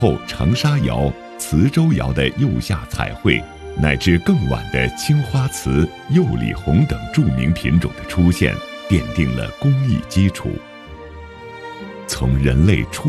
后长沙窑、磁州窑的釉下彩绘，乃至更晚的青花瓷、釉里红等著名品种的出现，奠定了工艺基础。从人类初